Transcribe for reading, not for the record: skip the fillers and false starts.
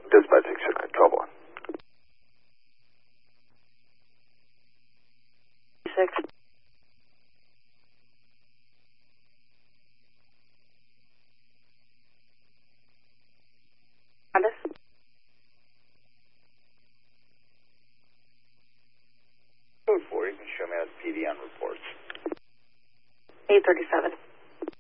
Dispatch 629, 12-1. 6. Honda? 4, you can show me as PD on reports. 837.